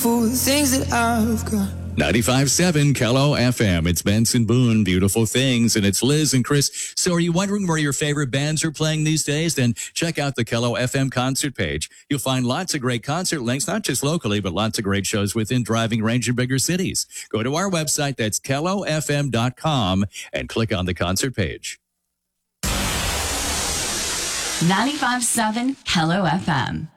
for the things that I've got. 95.7 Kello FM. It's Benson Boone, Beautiful Things, and it's Liz and Chris. So are you wondering where your favorite bands are playing these days? Then check out the Kello FM concert page. You'll find lots of great concert links, not just locally, but lots of great shows within driving range of bigger cities. Go to our website, that's kellofm.com, and click on the concert page. 95.7 Kello FM.